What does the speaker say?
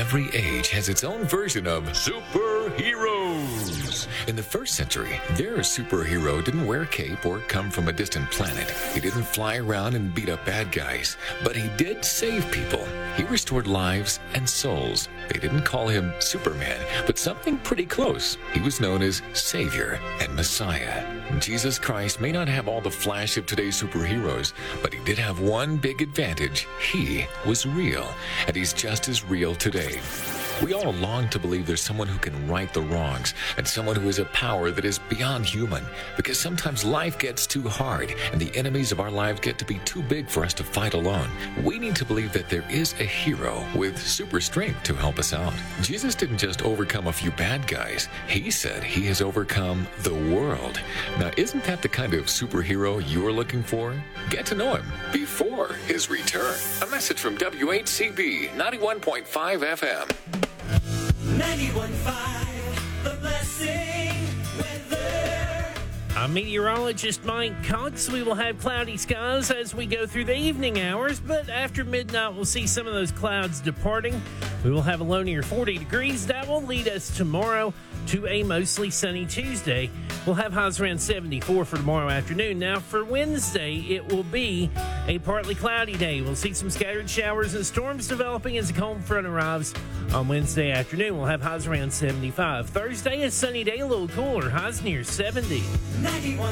Every age has its own version of superheroes. In the first century, their superhero didn't wear a cape or come from a distant planet. He didn't fly around and beat up bad guys, but he did save people. He restored lives and souls. They didn't call him Superman, but something pretty close. He was known as Savior and Messiah. Jesus Christ may not have all the flash of today's superheroes, but he did have one big advantage. He was real, and he's just as real today. We all long to believe there's someone who can right the wrongs and someone who has a power that is beyond human, because sometimes life gets too hard and the enemies of our lives get to be too big for us to fight alone. We need to believe that there is a hero with super strength to help us out. Jesus didn't just overcome a few bad guys. He said he has overcome the world. Now, isn't that the kind of superhero you're looking for? Get to know him before his return. A message from WHCB 91.5 FM. 91.5, The Blessing weather. I'm meteorologist Mike Cox. We will have cloudy skies as we go through the evening hours, but after midnight we'll see some of those clouds departing. We will have a low near 40 degrees. That will lead us tomorrow to a mostly sunny Tuesday. We'll have highs around 74 for tomorrow afternoon. Now, for Wednesday, it will be a partly cloudy day. We'll see some scattered showers and storms developing as a cold front arrives on Wednesday afternoon. We'll have highs around 75. Thursday, a sunny day, a little cooler. Highs near 70. 91.5